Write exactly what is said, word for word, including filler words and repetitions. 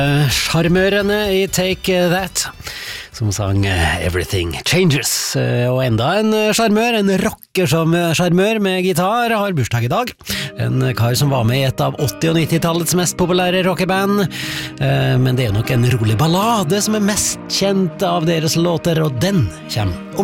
Sjarmørene i Take That, som sang Everything Changes. Og enda en sjarmør, en rocker som sjarmør med gitar, har bursdag i dag. En kar som var med i et av åtti- og nitti-tallets mest populære rockeband. Men det er nok en rolig ballade som er mest kjent av deres låter, og den kommer om